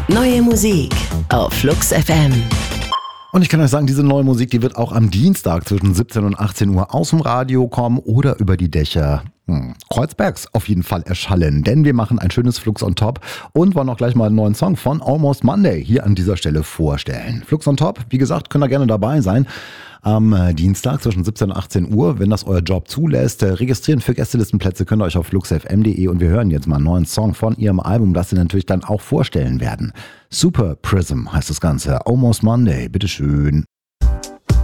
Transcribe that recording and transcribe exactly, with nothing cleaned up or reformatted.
Neue Musik auf Flux F M. Und ich kann euch sagen, diese neue Musik, die wird auch am Dienstag zwischen siebzehn und achtzehn Uhr aus dem Radio kommen oder über die Dächer hm, Kreuzbergs auf jeden Fall erschallen. Denn wir machen ein schönes Flux on Top und wollen auch gleich mal einen neuen Song von Almost Monday hier an dieser Stelle vorstellen. Flux on Top, wie gesagt, könnt ihr gerne dabei sein. Am Dienstag zwischen siebzehn und achtzehn Uhr, wenn das euer Job zulässt. Registrieren für Gästelistenplätze könnt ihr euch auf fluxfm punkt de und wir hören jetzt mal einen neuen Song von ihrem Album, das sie natürlich dann auch vorstellen werden. Super Prism heißt das Ganze. Almost Monday, bitteschön.